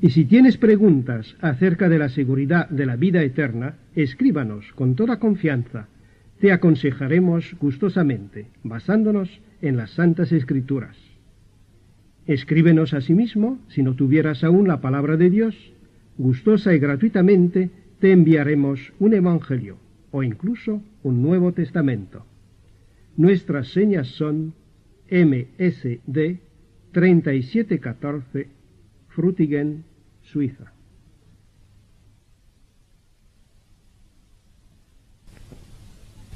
Y si tienes preguntas acerca de la seguridad de la vida eterna, escríbanos con toda confianza. Te aconsejaremos gustosamente, basándonos en las Santas Escrituras. Escríbenos asimismo, si no tuvieras aún la palabra de Dios, gustosa y gratuitamente te enviaremos un Evangelio o incluso un Nuevo Testamento. Nuestras señas son MSD 3714, Frutigen, Suiza.